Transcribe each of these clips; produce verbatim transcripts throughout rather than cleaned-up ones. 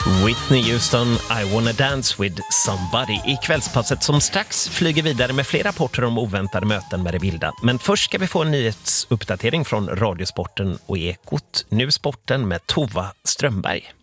Whitney Houston, I wanna dance with somebody i kvällspasset som strax flyger vidare med fler rapporter om oväntade möten med det vilda. Men först ska vi få en nyhetsuppdatering från Radiosporten och Ekot. Nu sporten med Tova Strömberg.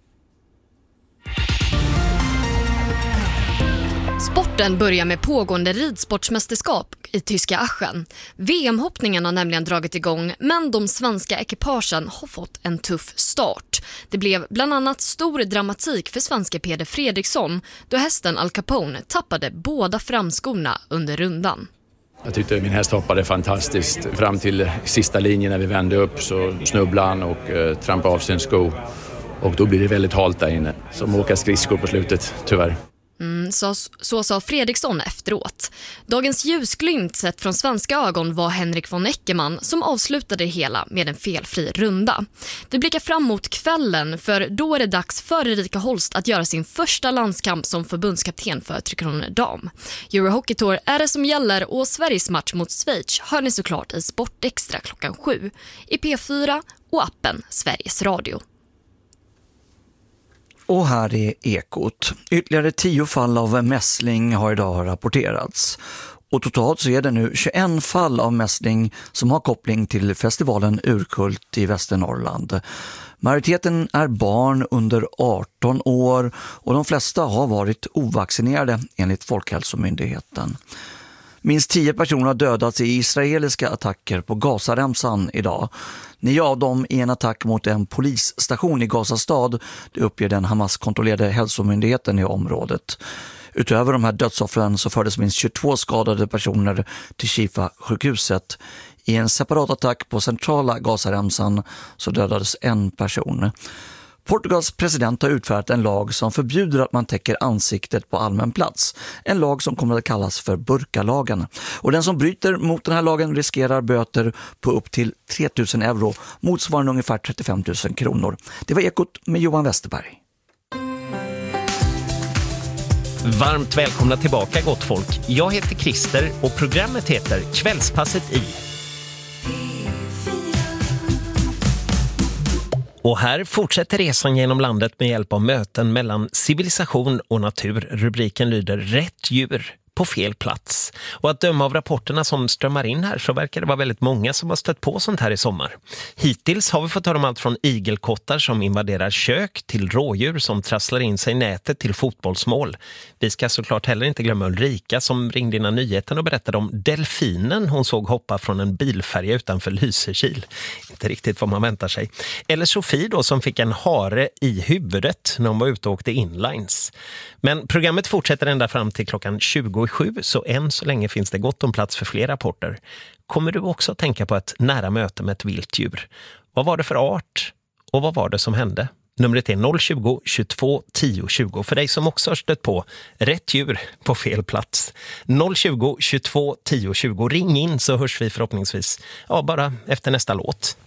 Sporten börjar med pågående ridsportsmästerskap i tyska Aachen. V M-hoppningen har nämligen dragit igång, men de svenska ekipagen har fått en tuff start. Det blev bland annat stor dramatik för svenska Peder Fredriksson då hästen Al Capone tappade båda framskorna under rundan. Jag tyckte min häst hoppade fantastiskt. Fram till sista linjen när vi vände upp så snubblade han och eh, trampade av sin sko. Och då blir det väldigt halt där inne. Som åka skridskor på slutet, tyvärr. Mm, så, så sa Fredriksson efteråt. Dagens ljusglimt sett från svenska ögon var Henrik von Eckermann som avslutade det hela med en felfri runda. Vi blickar fram mot kvällen, för då är det dags för Erika Holst att göra sin första landskamp som förbundskapten för Tre Kronor Dam. Eurohockey Tour är det som gäller och Sveriges match mot Schweiz hör ni såklart i Sportextra klockan sju i P fyra och appen Sveriges Radio. Och här är Ekot. Ytterligare tio fall av mässling har idag rapporterats. Och totalt så är det nu tjugoett fall av mässling som har koppling till festivalen Urkult i Västernorrland. Majoriteten är barn under arton år och de flesta har varit ovaccinerade enligt Folkhälsomyndigheten. Minst tio personer har dödats i israeliska attacker på Gazaremsan idag. Nio av dem i en attack mot en polisstation i Gazastad, det uppger den Hamas-kontrollerade hälsomyndigheten i området. Utöver de här dödsoffren så fördes minst tjugotvå skadade personer till Shifa-sjukhuset. I en separat attack på centrala Gazaremsan så dödades en person. Portugals president har utfärdat en lag som förbjuder att man täcker ansiktet på allmän plats. En lag som kommer att kallas för burkalagen. Och den som bryter mot den här lagen riskerar böter på upp till tre tusen euro, motsvarande ungefär trettiofem tusen kronor. Det var Ekot med Johan Westerberg. Varmt välkomna tillbaka, gott folk. Jag heter Christer och programmet heter Kvällspasset i. Och här fortsätter resan genom landet med hjälp av möten mellan civilisation och natur. Rubriken lyder Rätt djur på fel plats. Och att döma av rapporterna som strömmar in här så verkar det vara väldigt många som har stött på sånt här i sommar. Hittills har vi fått höra om allt från igelkottar som invaderar kök till rådjur som trasslar in sig i nätet till fotbollsmål. Vi ska såklart heller inte glömma Ulrika som ringde innan nyheten och berättade om delfinen hon såg hoppa från en bilfärja utanför Lysekil. Inte riktigt vad man väntar sig. Eller Sofie då som fick en hare i huvudet när hon var ute och åkte inlines. Men programmet fortsätter ända fram till klockan tjugo sju, så än så länge finns det gott om plats för fler rapporter. Kommer du också att tänka på ett nära möte med ett vilt djur? Vad var det för art? Och vad var det som hände? Numret är noll tjugo, tjugotvå, tio, tjugo för dig som också har stött på rätt djur på fel plats. noll tjugo, tjugotvå, tio, tjugo. Ring in så hörs vi förhoppningsvis ja, bara efter nästa låt.